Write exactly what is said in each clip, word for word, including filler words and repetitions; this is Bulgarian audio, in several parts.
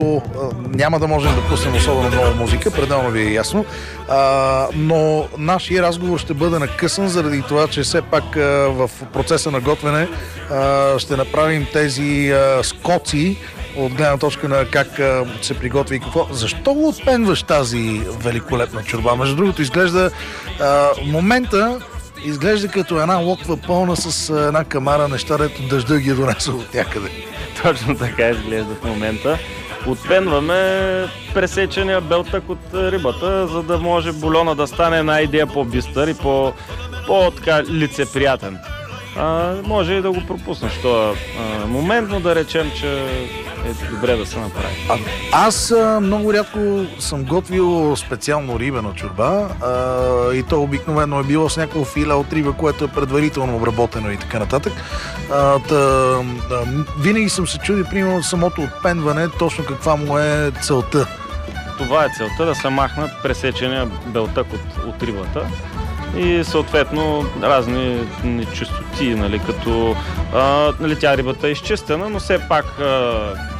Няма да можем да пуснем особено много музика, пределно ви е ясно, а, но нашия разговор ще бъде накъсан заради това, че все пак а, в процеса на готвене а, ще направим тези а, скоци от гледна точка на как а, се приготви и какво. Защо го отпенваш тази великолепна чорба? Между другото, изглежда а, в момента изглежда като една локва пълна с а, една камара неща, дето дъжда ги е донесъл от някъде. Точно така изглежда в момента. Отпенваме пресечения белтък от рибата, за да може бульона да стане една идея по-бистър и по, по-така лицеприятен. А, може и да го пропуснеш този момент, но да речем, че е добре да се направи. А, аз а, много рядко съм готвил специално рибена чорба а, и то обикновено е било с някакво филе от риба, което е предварително обработено и така нататък. А, та, а, винаги съм се чудил, примерно, самото отпенване, точно каква му е целта. Това е целта, да се махнат пресечения белтък от, от рибата. И съответно разни нечистоти, нали, като а, нали, тя рибата е изчистена, но все пак а,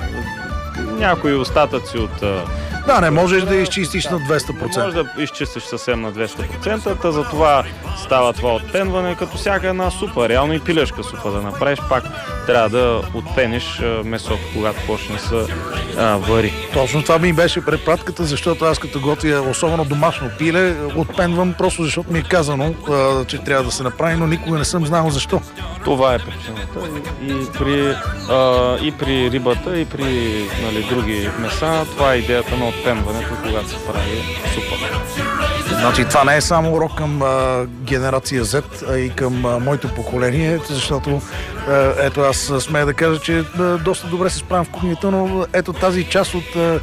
някои остатъци от... А, да, не можеш да изчистиш на двеста процента. Не можеш да изчистиш съвсем на двеста процента, та затова става това отпенване, като всяка една супа, реално и пилешка супа да направиш, пак трябва да отпениш месото, когато почне да се а, вари. Точно това ми беше препратката, защото аз като готвя особено домашно пиле, отпенвам просто защото ми е казано, а, че трябва да се направи, но никога не съм знал защо. Това е причината. И, и, при, а, и при рибата, и при, нали, други меса, това е идеята на отпенването, когато се прави супа. Значи това не е само урок към а, генерация Z, а и към а, моето поколение, защото а, ето аз смея да кажа, че а, доста добре се справям в кухнята, но ето тази част от а,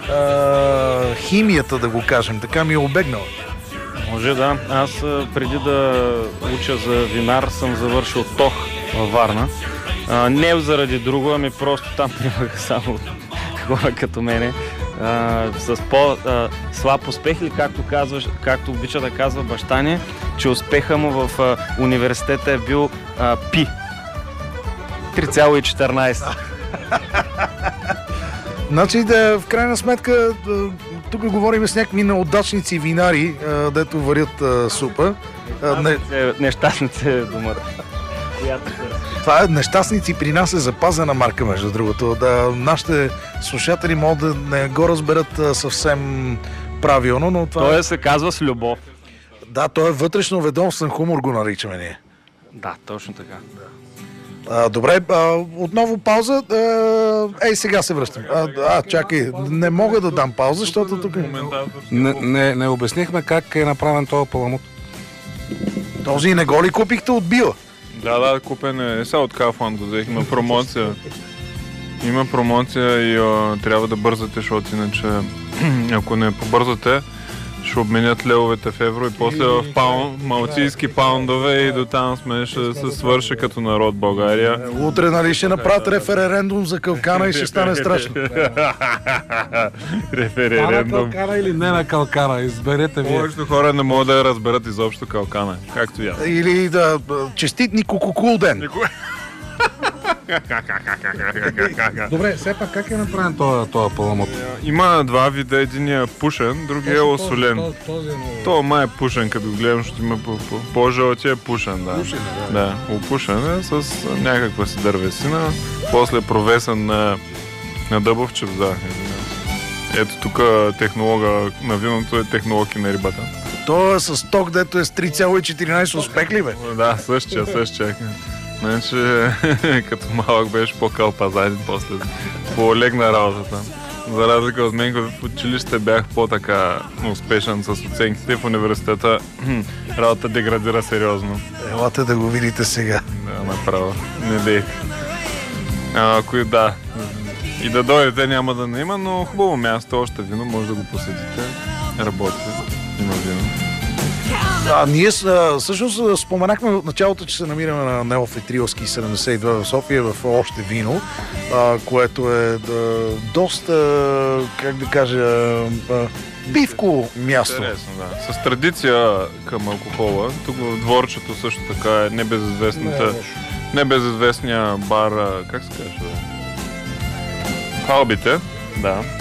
а, химията, да го кажем, така ми е обегнала. Може да. Аз преди да уча за винар съм завършил ТОХ във Варна. А, не заради друго, ами просто там имаха само хора като мене. Uh, с по-слаб uh, успех или както, казваш, както обича да казва баща ни, че успеха му в uh, университета е бил uh, пи. три цяло и четиринайсет. Значи да, в крайна сметка тук говорим с някакви неудачници винари, дето варят а, супа. Не... Нещастници е думата. Това е нещастници, при нас е запазена марка, между другото. Да, нашите слушатели могат да не го разберат а, съвсем правилно, но това... Той се казва с любов. Да, той е вътрешно ведомствен хумор, го наричаме ние. Да, точно така. А, добре, а, отново пауза. А, ей, сега се връщам. А, а, чакай, не мога да дам пауза, защото тук... Не, не, не обяснихме как е направен този паламут. Този не го ли купихте от Била? Да, да, купен е. Сега от Kaufland го взех. Има промоция. Има промоция и а, трябва да бързате, защото иначе ако не побързате, ще обменят левовете в евро и после в паун, малтийски паундове и до там сме ще се свърши като народ България. Утре, нали, ще направят референдум за калкана и ще стане страшно. Референдум. На калкана или не на калкана, изберете вие. Повечето хора не могат да я разберат изобщо калкана, както и аз. Или да, честит ни кукукул ден. Добре, все пак как е направен този, този паламут? Има два вида, един е пушен, другия е осолен. То май е пушен, като го гледам, ще има по-жълтия е пушен, да. Пушен, да. Да, опушен е с някаква си дървесина, после провесен на, на дъбовчев, да. Ето тук технолога на виното е технолог и на рибата. То е с ток, дето е с три цяло и четиринайсет, успех ли бе? Да, същия, същия. Значи, като малък беше по-кълпазаден, после по-легна работата. За разлика от мен, в училище бях по-така успешен с оценките, в университета работа деградира сериозно. Елате да го видите сега. Да, направо. Не дей. Ако и да. И да дойдете няма да не има, но хубаво място, още вино, може да го посетите. Работи, има вино. А, ние всъщност споменахме в началото, че се намираме на Неофитрилски седемдесет и две в София в Още вино, а, което е да, доста, как да кажа, а, бивко място. Интересно, да. С традиция към алкохола. Тук в дворчето също така е небезизвестната, небезизвестния бар, как се казва? Халбите. Да.